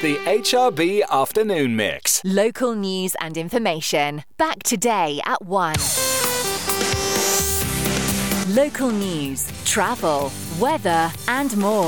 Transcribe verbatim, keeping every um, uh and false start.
The H R B Afternoon Mix. Local news and information. Back today at one. Local news, travel, weather and more.